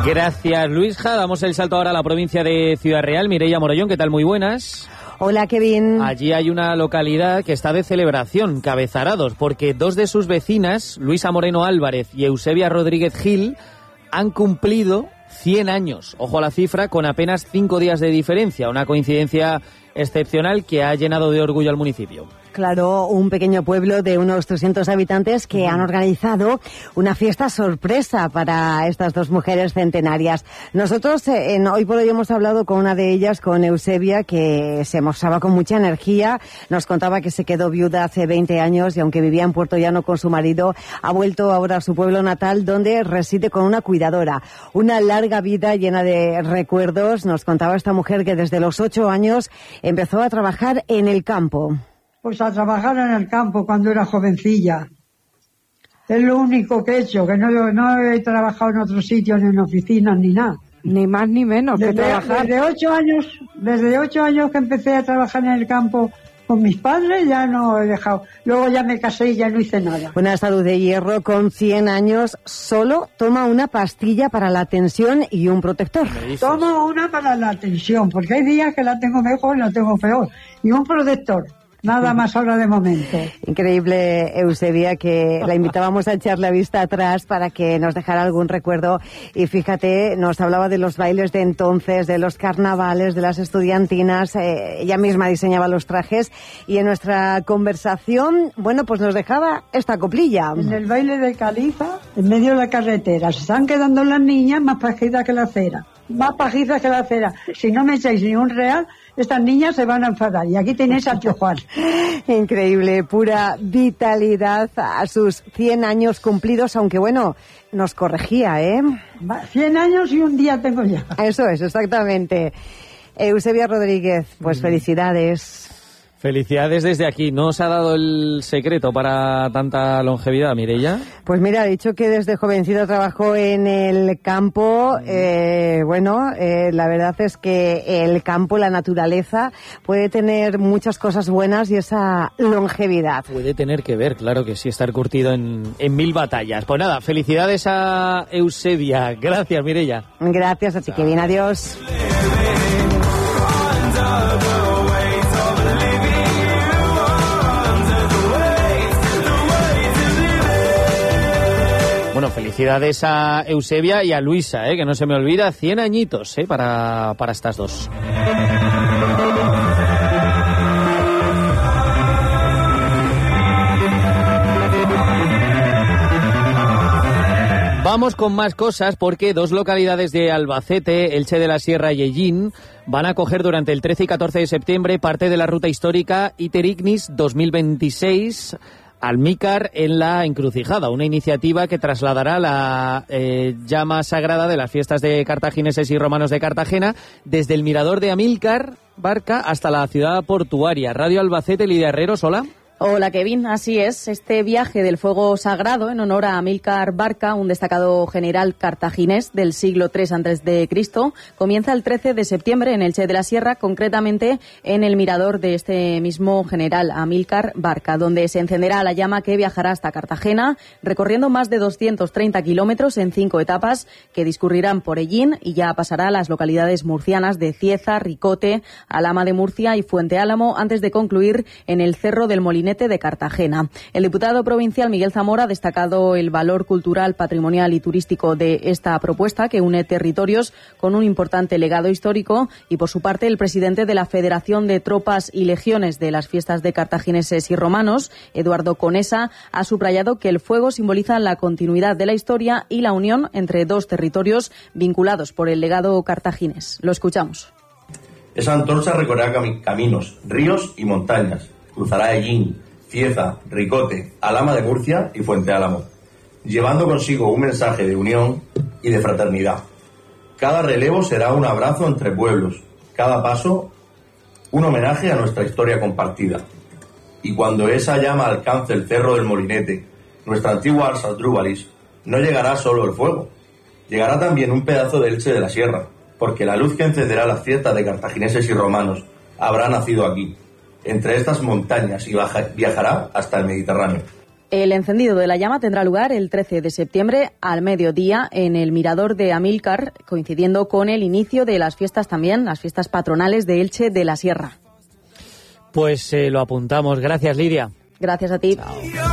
Gracias, Luisja. Damos el salto ahora a la provincia de Ciudad Real. Mireia Morollón, ¿qué tal? Muy buenas. Hola, Kevin. Allí hay una localidad que está de celebración, Cabezarados, porque dos de sus vecinas, Luisa Moreno Álvarez y Eusebia Rodríguez Gil, han cumplido 100 años. Ojo a la cifra, con apenas 5 días de diferencia. Una coincidencia excepcional que ha llenado de orgullo al municipio. Claro, un pequeño pueblo de unos 300 habitantes que han organizado una fiesta sorpresa para estas dos mujeres centenarias. Nosotros Hoy por Hoy hemos hablado con una de ellas, con Eusebia, que se mostraba con mucha energía. Nos contaba que se quedó viuda hace 20 años y aunque vivía en Puerto Llano con su marido, ha vuelto ahora a su pueblo natal, donde reside con una cuidadora. Una larga vida llena de recuerdos. Nos contaba esta mujer que desde los 8 años empezó a trabajar en el campo. Pues a trabajar en el campo cuando era jovencilla. Es lo único que he hecho, que no he trabajado en otros sitios, ni en oficinas, ni nada. Ni más ni menos que trabajar. Desde 8 años que empecé a trabajar en el campo con mis padres, ya no he dejado. Luego ya me casé y ya no hice nada. Una salud de hierro con 100 años, solo toma una pastilla para la tensión y un protector. Tomo una para la tensión, porque hay días que la tengo mejor y la tengo peor. Y un protector. Nada más ahora de momento. Increíble, Eusebia, que la invitábamos a echar la vista atrás para que nos dejara algún recuerdo. Y fíjate, nos hablaba de los bailes de entonces, de los carnavales, de las estudiantinas. Ella misma diseñaba los trajes. Y en nuestra conversación, bueno, pues nos dejaba esta coplilla. En el baile de Caliza, en medio de la carretera, se están quedando las niñas más pajizas que la cera. Más pajizas que la cera. Si no me echáis ni un real, estas niñas se van a enfadar. Y aquí tenéis al tío Juan. Increíble, pura vitalidad a sus 100 años cumplidos, aunque bueno, nos corregía, 100 años y un día tengo ya. Eso es, exactamente. Eusebia Rodríguez, pues felicidades. Felicidades desde aquí. ¿No os ha dado el secreto para tanta longevidad, Mireia? Pues mira, ha dicho que desde jovencita trabajó en el campo. La verdad es que el campo, la naturaleza, puede tener muchas cosas buenas y esa longevidad. Puede tener que ver, claro que sí, estar curtido en 1000 batallas. Pues nada, felicidades a Eusebia. Gracias, Mireia. Gracias a ti, Kevin. Adiós. Bueno, felicidades a Eusebia y a Luisa, que no se me olvida, 100 añitos para estas dos. Vamos con más cosas porque dos localidades de Albacete, Elche de la Sierra y Ellín, van a acoger durante el 13 y 14 de septiembre parte de la ruta histórica Iter Ignis 2026 Almícar en la Encrucijada, una iniciativa que trasladará la llama sagrada de las fiestas de cartagineses y romanos de Cartagena desde el mirador de Amílcar Barca hasta la ciudad portuaria. Radio Albacete, Lidia Herreros, hola. Hola, Kevin, así es. Este viaje del fuego sagrado en honor a Amílcar Barca, un destacado general cartaginés del siglo III a.C., comienza el 13 de septiembre en Elche de la Sierra, concretamente en el mirador de este mismo general, Amílcar Barca, donde se encenderá la llama que viajará hasta Cartagena, recorriendo más de 230 kilómetros en 5 etapas que discurrirán por Ellín y ya pasará a las localidades murcianas de Cieza, Ricote, Alhama de Murcia y Fuente Álamo, antes de concluir en el Cerro del Molinete de Cartagena. El diputado provincial Miguel Zamora ha destacado el valor cultural, patrimonial y turístico de esta propuesta que une territorios con un importante legado histórico y, por su parte, el presidente de la Federación de Tropas y Legiones de las Fiestas de Cartagineses y Romanos, Eduardo Conesa, ha subrayado que el fuego simboliza la continuidad de la historia y la unión entre dos territorios vinculados por el legado cartaginés. Lo escuchamos. Esa antorcha recorrerá caminos, ríos y montañas. Cruzará Ellín, Cieza, Ricote, Alhama de Murcia y Fuente Álamo, llevando consigo un mensaje de unión y de fraternidad. Cada relevo será un abrazo entre pueblos, cada paso un homenaje a nuestra historia compartida. Y cuando esa llama alcance el Cerro del Molinete, nuestra antigua Ars Adrubalis, no llegará solo el fuego, llegará también un pedazo de Elche de la Sierra, porque la luz que encenderá las fiestas de cartagineses y romanos habrá nacido aquí, entre estas montañas, y viajará hasta el Mediterráneo. El encendido de la llama tendrá lugar el 13 de septiembre al mediodía en el mirador de Amílcar, coincidiendo con el inicio de las fiestas también, las fiestas patronales de Elche de la Sierra. Pues lo apuntamos. Gracias, Lidia. Gracias a ti. Chao.